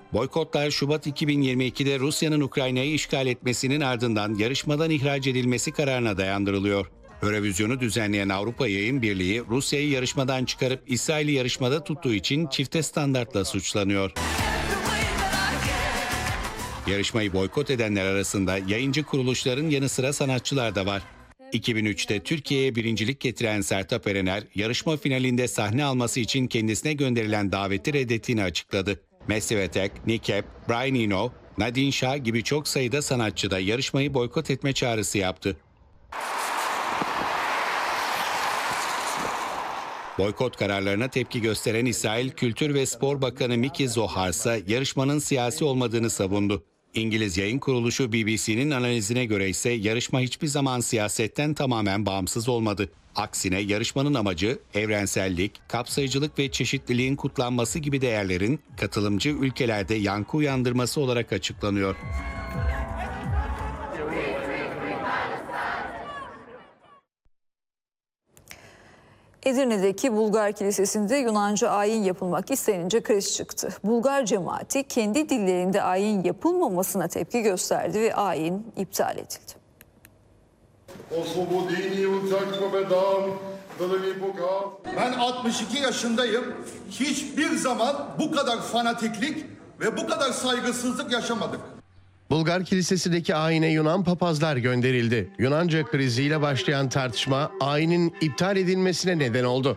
Boykotlar Şubat 2022'de Rusya'nın Ukrayna'yı işgal etmesinin ardından yarışmadan ihraç edilmesi kararına dayandırılıyor. Eurovision'u düzenleyen Avrupa Yayın Birliği, Rusya'yı yarışmadan çıkarıp İsrail'i yarışmada tuttuğu için çifte standartla suçlanıyor. Yarışmayı boykot edenler arasında yayıncı kuruluşların yanı sıra sanatçılar da var. 2003'te Türkiye'ye birincilik getiren Sertab Erener, yarışma finalinde sahne alması için kendisine gönderilen daveti reddettiğini açıkladı. Massive Attack, Nick Cave, Brian Eno, Nadine Shah gibi çok sayıda sanatçı da yarışmayı boykot etme çağrısı yaptı. Boykot kararlarına tepki gösteren İsrail Kültür ve Spor Bakanı Miki Zohar ise yarışmanın siyasi olmadığını savundu. İngiliz yayın kuruluşu BBC'nin analizine göre ise yarışma hiçbir zaman siyasetten tamamen bağımsız olmadı. Aksine yarışmanın amacı evrensellik, kapsayıcılık ve çeşitliliğin kutlanması gibi değerlerin katılımcı ülkelerde yankı uyandırması olarak açıklanıyor. Edirne'deki Bulgar Kilisesi'nde Yunanca ayin yapılmak istenince kriz çıktı. Bulgar cemaati kendi dillerinde ayin yapılmamasına tepki gösterdi ve ayin iptal edildi. Ben 62 yaşındayım. Hiçbir zaman bu kadar fanatiklik ve bu kadar saygısızlık yaşamadık. Bulgar Kilisesi'ndeki ayine Yunan papazlar gönderildi. Yunanca kriziyle başlayan tartışma ayinin iptal edilmesine neden oldu.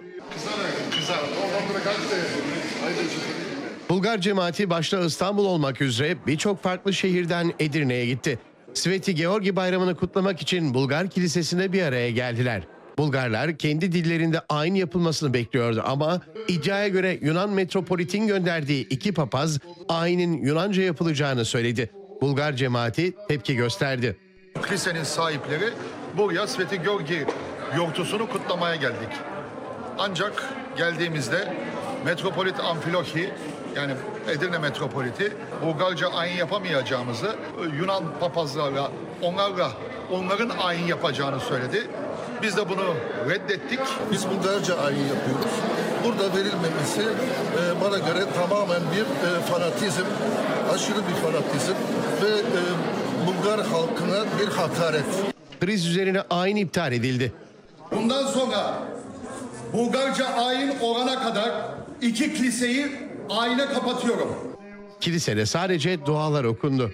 Bulgar cemaati başta İstanbul olmak üzere birçok farklı şehirden Edirne'ye gitti. Sveti Georgi bayramını kutlamak için Bulgar Kilisesi'nde bir araya geldiler. Bulgarlar kendi dillerinde ayin yapılmasını bekliyordu ama iddiaya göre Yunan metropolitin gönderdiği iki papaz ayinin Yunanca yapılacağını söyledi. Bulgar cemaati tepki gösterdi. Kilisenin sahipleri buraya Sveti Georgi yortusunu kutlamaya geldik. Ancak geldiğimizde Metropolit Amfilohi, yani Edirne Metropoliti, Bulgarca ayin yapamayacağımızı, Yunan papazlarla onların ayin yapacağını söyledi. Biz de bunu reddettik. Biz Bulgarca ayin yapıyoruz. Burada verilmemesi bana göre tamamen bir fanatizm, aşırı bir fanatizm ve Bulgar halkına bir hakaret. Kriz üzerine ayin iptal edildi. Bundan sonra Bulgarca ayin olana kadar iki kiliseyi ayine kapatıyorum. Kilisede sadece dualar okundu.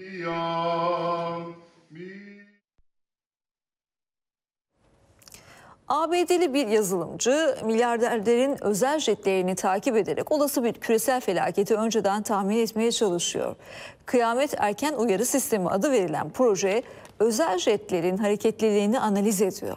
ABD'li bir yazılımcı milyarderlerin özel jetlerini takip ederek olası bir küresel felaketi önceden tahmin etmeye çalışıyor. Kıyamet Erken Uyarı Sistemi adı verilen proje özel jetlerin hareketliliğini analiz ediyor.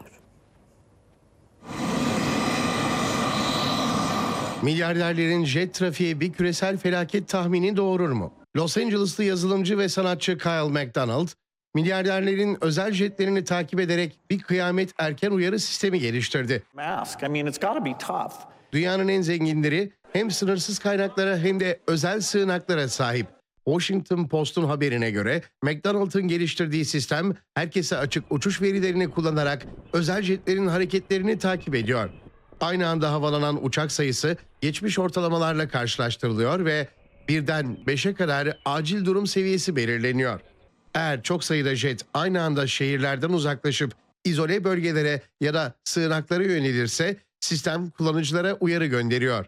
Milyarderlerin jet trafiği bir küresel felaket tahmini doğurur mu? Los Angeles'lı yazılımcı ve sanatçı Kyle MacDonald, milyarderlerin özel jetlerini takip ederek bir kıyamet erken uyarı sistemi geliştirdi. Dünyanın en zenginleri hem sınırsız kaynaklara hem de özel sığınaklara sahip. Washington Post'un haberine göre McDonald'ın geliştirdiği sistem herkese açık uçuş verilerini kullanarak özel jetlerin hareketlerini takip ediyor. Aynı anda havalanan uçak sayısı geçmiş ortalamalarla karşılaştırılıyor ve 1'den 5'e kadar acil durum seviyesi belirleniyor. Eğer çok sayıda jet aynı anda şehirlerden uzaklaşıp izole bölgelere ya da sığınaklara yönelirse sistem kullanıcılara uyarı gönderiyor.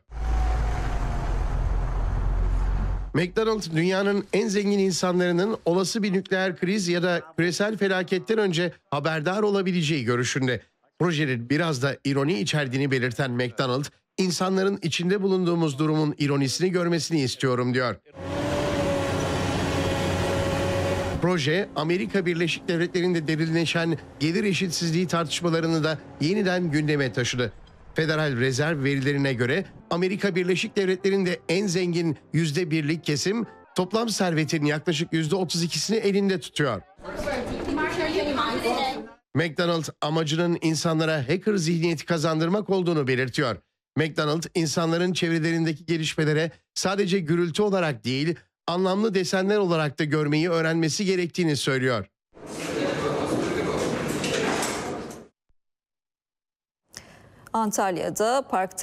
McDonald dünyanın en zengin insanlarının olası bir nükleer kriz ya da küresel felaketten önce haberdar olabileceği görüşünde. Projenin biraz da ironi içerdiğini belirten McDonald, insanların içinde bulunduğumuz durumun ironisini görmesini istiyorum diyor. Proje, Amerika Birleşik Devletleri'nde derinleşen gelir eşitsizliği tartışmalarını da yeniden gündeme taşıdı. Federal Rezerv verilerine göre Amerika Birleşik Devletleri'nde en zengin %1'lik kesim toplam servetin yaklaşık %32'sini elinde tutuyor. McDonald amacının insanlara hacker zihniyeti kazandırmak olduğunu belirtiyor. McDonald insanların çevrelerindeki gelişmelere sadece gürültü olarak değil, anlamlı desenler olarak da görmeyi öğrenmesi gerektiğini söylüyor. Antalya'da parkta